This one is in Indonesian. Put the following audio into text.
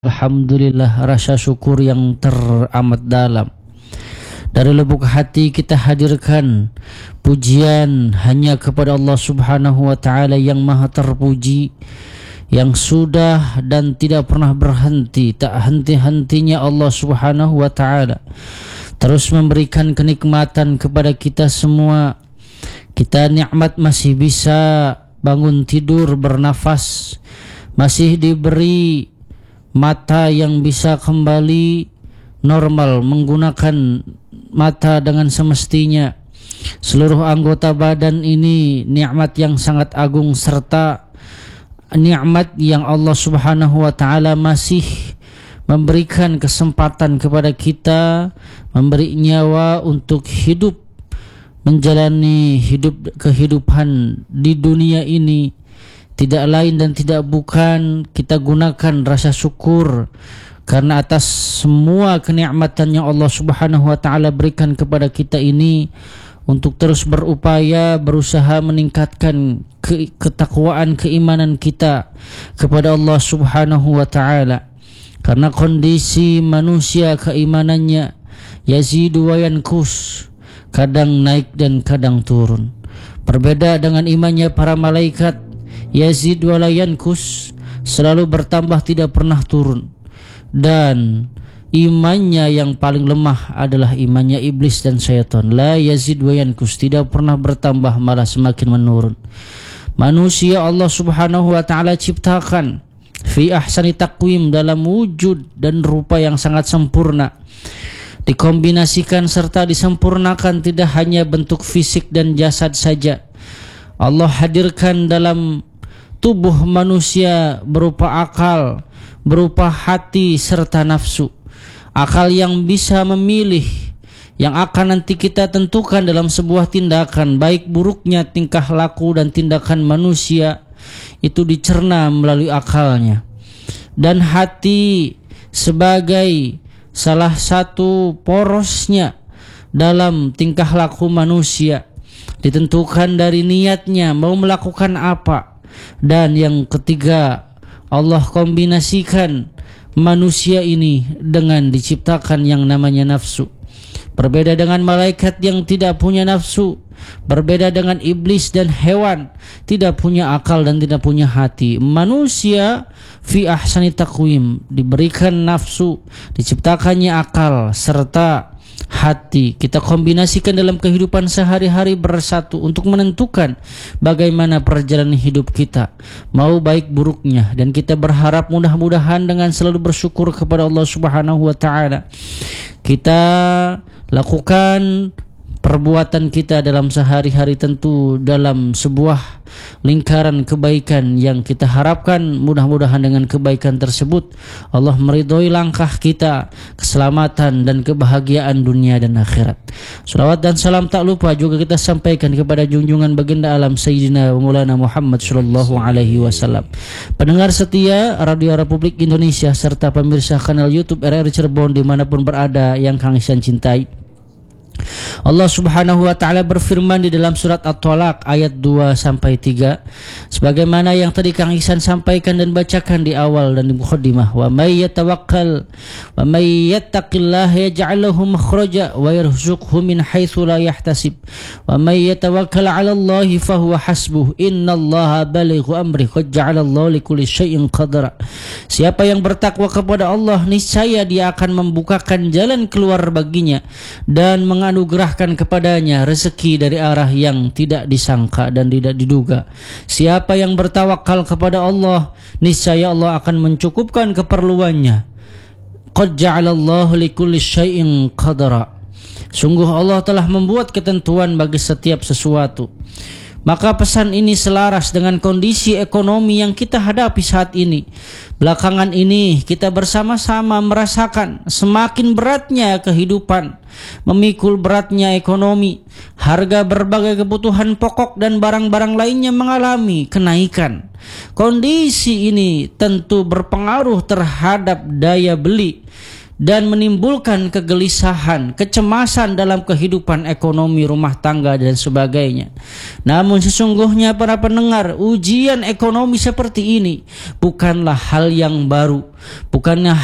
Alhamdulillah, rasa syukur yang teramat dalam. Dari lubuk hati kita hadirkan pujian hanya kepada Allah Subhanahu wa Ta'ala yang maha terpuji, yang sudah dan tidak pernah berhenti, tak henti-hentinya Allah Subhanahu wa Ta'ala terus memberikan kenikmatan kepada kita semua. Kita nikmat masih bisa bangun tidur, bernafas, masih diberi mata yang bisa kembali normal, menggunakan mata dengan semestinya. Seluruh anggota badan ini nikmat yang sangat agung, serta nikmat yang Allah Subhanahu wa Ta'ala masih memberikan kesempatan kepada kita, memberi nyawa untuk hidup, menjalani kehidupan di dunia ini. Tidak lain dan tidak bukan kita gunakan rasa syukur karena atas semua kenikmatan yang Allah Subhanahu wa Ta'ala berikan kepada kita ini, untuk terus berupaya, berusaha meningkatkan ketakwaan, keimanan kita kepada Allah Subhanahu wa Ta'ala. Karena kondisi manusia, keimanannya yazidu wa yankus, kadang naik dan kadang turun. Berbeda dengan imannya para malaikat, yazid wa la yankus, selalu bertambah, tidak pernah turun. Dan imannya yang paling lemah adalah imannya iblis dan syaitan, la yazid wa yankus, tidak pernah bertambah, malah semakin menurun. Manusia Allah Subhanahu wa Ta'ala ciptakan fi ahsani taqwim, dalam wujud dan rupa yang sangat sempurna, dikombinasikan serta disempurnakan. Tidak hanya bentuk fisik dan jasad saja, Allah hadirkan dalam tubuh manusia berupa akal, berupa hati serta nafsu. Akal yang bisa memilih, yang akan nanti kita tentukan dalam sebuah tindakan, baik buruknya tingkah laku dan tindakan manusia itu dicerna melalui akalnya. Dan hati sebagai salah satu porosnya dalam tingkah laku manusia, ditentukan dari niatnya mau melakukan apa. Dan yang ketiga, Allah kombinasikan manusia ini dengan diciptakan yang namanya nafsu. Berbeda dengan malaikat yang tidak punya nafsu, berbeda dengan iblis dan hewan, tidak punya akal dan tidak punya hati. Manusia fi ahsani taqwim, diberikan nafsu, diciptakannya akal serta hati. Kita kombinasikan dalam kehidupan sehari-hari bersatu untuk menentukan bagaimana perjalanan hidup kita, mau baik buruknya. Dan kita berharap mudah-mudahan dengan selalu bersyukur kepada Allah Subhanahu wa Ta'ala, kita lakukan perbuatan kita dalam sehari-hari tentu dalam sebuah lingkaran kebaikan yang kita harapkan. Mudah-mudahan dengan kebaikan tersebut Allah meridhoi langkah kita, keselamatan dan kebahagiaan dunia dan akhirat. Salawat dan salam tak lupa juga kita sampaikan kepada junjungan baginda alam Sayyidina Maulana Muhammad sallallahu alaihi wasallam. Pendengar setia Radio Republik Indonesia serta pemirsa kanal YouTube RRI Cirebon dimanapun berada yang Kang Ihsan cintai, Allah Subhanahu wa Ta'ala berfirman di dalam surat At-Tolaq ayat 2-3, sebagaimana yang tadi Kang Ihsan sampaikan dan bacakan di awal dan di muqaddimah, wa may yatawakkal wa may yattaqillaha yaj'al lahu makhraja wa yarzuqhu min haitsu la yahtasib wa may yatawakkal 'ala Allahi fahuwa hasbuh innallaha balighu amri qad ja'ala Allahu likulli syai'in qadara. Siapa yang bertakwa kepada Allah, niscaya Dia akan membukakan jalan keluar baginya dan menganugerahkan kepadanya rezeki dari arah yang tidak disangka dan tidak diduga. Siapa yang bertawakal kepada Allah, niscaya Allah akan mencukupkan keperluannya. Qad ja'alallahu likulli syai'in qadara. Sungguh Allah telah membuat ketentuan bagi setiap sesuatu. Maka pesan ini selaras dengan kondisi ekonomi yang kita hadapi saat ini. Belakangan ini kita bersama-sama merasakan semakin beratnya kehidupan, memikul beratnya ekonomi. Harga berbagai kebutuhan pokok dan barang-barang lainnya mengalami kenaikan. Kondisi ini tentu berpengaruh terhadap daya beli dan menimbulkan kegelisahan, kecemasan dalam kehidupan ekonomi rumah tangga dan sebagainya. Namun sesungguhnya para pendengar, ujian ekonomi seperti ini bukanlah hal yang baru, bukanlah